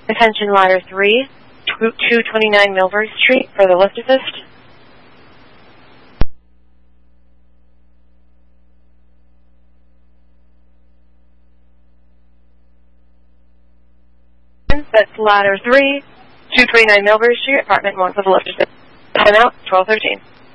Attention ladder 3, 229 Milbury Street for the lift assist. That's ladder 3, 229 Milbury Street, apartment 1 for the lift assist. Time out, 12:13.